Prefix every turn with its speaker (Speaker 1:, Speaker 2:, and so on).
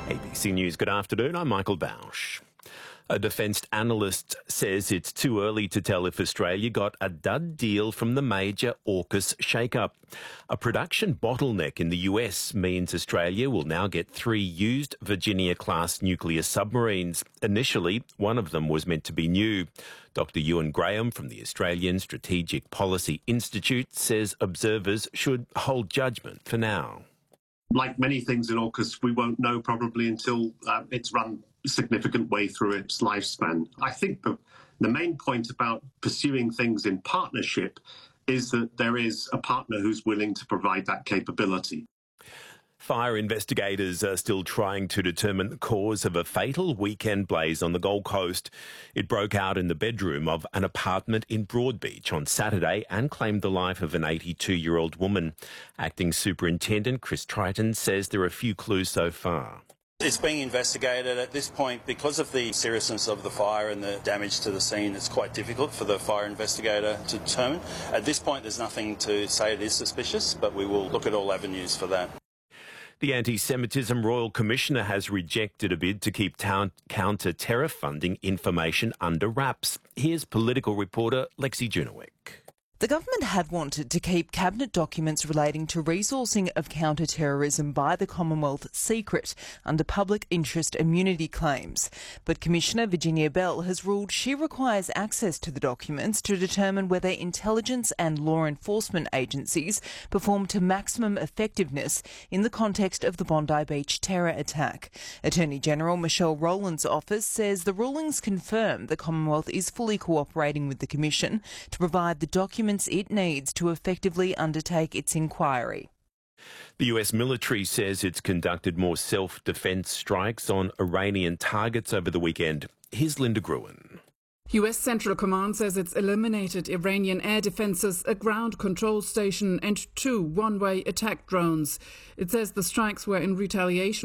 Speaker 1: ABC News, good afternoon. I'm Michael Bausch. A defence analyst says it's too early to tell if Australia got a dud deal from the major AUKUS shake-up. A production bottleneck in the US means Australia will now get 3 used Virginia-class nuclear submarines. Initially, one of them was meant to be new. Dr Ewan Graham from the Australian Strategic Policy Institute says observers should hold judgment for now.
Speaker 2: Like many things in AUKUS, we won't know probably until it's run a significant way through its lifespan. I think the main point about pursuing things in partnership is that there is a partner who's willing to provide that capability.
Speaker 1: Fire investigators are still trying to determine the cause of a fatal weekend blaze on the Gold Coast. It broke out in the bedroom of an apartment in Broadbeach on Saturday and claimed the life of an 82-year-old woman. Acting Superintendent Chris Triton says there are few clues so far.
Speaker 3: It's being investigated at this point. Because of the seriousness of the fire and the damage to the scene, it's quite difficult for the fire investigator to determine. At this point, there's nothing to say it is suspicious, but we will look at all avenues for that.
Speaker 1: The Anti-Semitism Royal Commissioner has rejected a bid to keep counter-terror funding information under wraps. Here's political reporter Lexi Junowick.
Speaker 4: The government had wanted to keep cabinet documents relating to resourcing of counter-terrorism by the Commonwealth secret under public interest immunity claims. But Commissioner Virginia Bell has ruled she requires access to the documents to determine whether intelligence and law enforcement agencies performed to maximum effectiveness in the context of the Bondi Beach terror attack. Attorney General Michelle Rowland's office says the rulings confirm the Commonwealth is fully cooperating with the Commission to provide the documents it needs to effectively undertake its inquiry.
Speaker 1: The US military says it's conducted more self-defence strikes on Iranian targets over the weekend. Here's Linda Gruen.
Speaker 5: US Central Command says it's eliminated Iranian air defences, a ground control station and 2 one-way attack drones. It says the strikes were in retaliation